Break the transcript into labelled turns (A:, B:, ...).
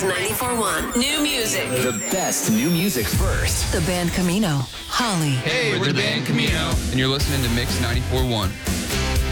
A: 94.1. New music.
B: The best new music first.
C: The band Camino. Holly.
D: Hey, we're the band Camino, and you're listening to Mix 94.1.